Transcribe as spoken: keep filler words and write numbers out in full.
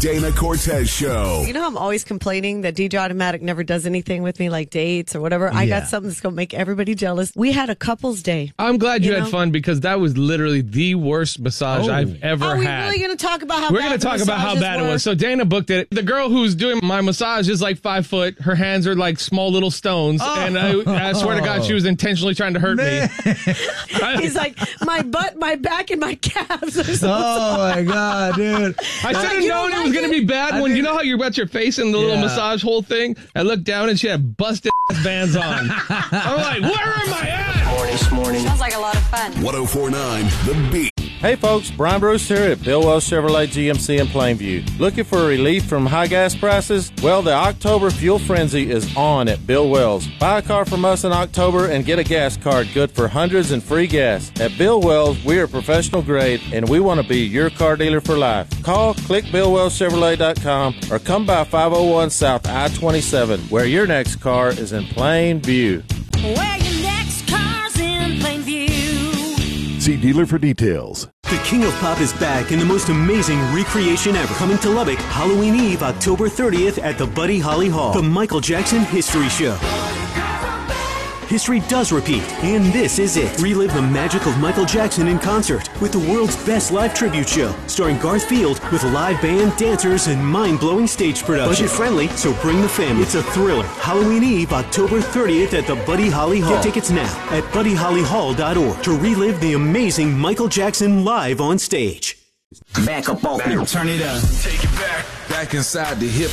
Dana Cortez Show. You know, I'm always complaining that D J Automatic never does anything with me, like dates or whatever. I Yeah. got something that's going to make everybody jealous. We had a couple's day. I'm glad you, You had know? fun because that was literally the worst massage Oh. I've ever Are we had. really going to talk about how We're bad going to the talk about how massages bad it were? was. So Dana booked it. The girl who's doing my massage is like five foot. Her hands are like small little stones. Oh. And I, I swear to God, she was intentionally trying to hurt me. He's like, my butt, my back, and my calves. Are so Oh my God, dude. I should have you known don't it was like going to it? be bad I when did- you know how you got your face in the little Yeah. massage hole thing. I looked down and she had busted ass bands on. I'm like, where am I at? Morning, morning. Sounds like a lot of fun. one oh four point nine The Beat. Hey folks, Brian Bruce here at Bill Wells Chevrolet G M C in Plainview. Looking for relief from high gas prices? Well, the October Fuel Frenzy is on at Bill Wells. Buy a car from us in October and get a gas card good for hundreds and free gas. At Bill Wells, we are professional grade and we want to be your car dealer for life. Call, click Bill Wells Chevrolet dot com or come by five oh one South I twenty-seven where your next car is in plain view. Where your next car's in Plainview. See dealer for details. The King of Pop is back in the most amazing recreation ever. Coming to Lubbock, Halloween Eve, October thirtieth at the Buddy Holly Hall. The Michael Jackson History Show. History does repeat, and this is it. Relive the magic of Michael Jackson in concert with the world's best live tribute show, starring Garth Field with live band, dancers, and mind-blowing stage production. Budget-friendly, so bring the family. It's a thriller. Halloween Eve, October thirtieth at the Buddy Holly Hall. Get tickets now at buddy holly hall dot org to relive the amazing Michael Jackson live on stage. Back up off me. Turn it up. Take it back. Back inside the hip